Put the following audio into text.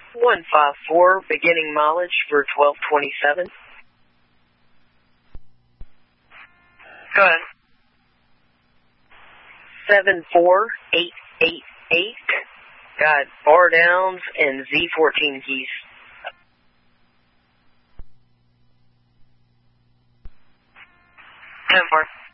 154, beginning mileage for 1227. Go ahead. 74888. Got bar downs and Z14 keys. 10-4.